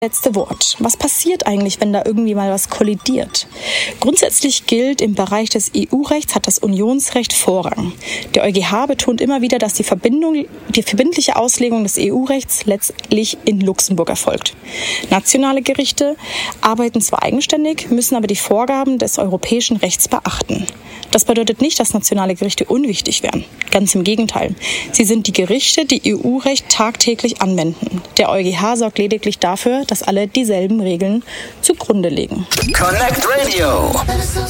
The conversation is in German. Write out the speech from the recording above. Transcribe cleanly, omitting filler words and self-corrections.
letzte Wort. Was passiert eigentlich, wenn da irgendwie mal was kollidiert? Grundsätzlich gilt, im Bereich des EU-Rechts hat das Unionsrecht Vorrang. Der EuGH betont immer wieder, dass die verbindliche Auslegung des EU-Rechts letztlich in Luxemburg erfolgt. Nationale Gerichte arbeiten zwar eigenständig, müssen aber die Vorgaben des europäischen Rechts beachten. Das bedeutet nicht, dass nationale Gerichte unwichtig wären. Ganz im Gegenteil. Sie sind die Gerichte, die EU-Recht tagtäglich anwenden. Der EuGH sorgt lediglich dafür, dass alle dieselben Regeln zugrunde legen. Connect Radio.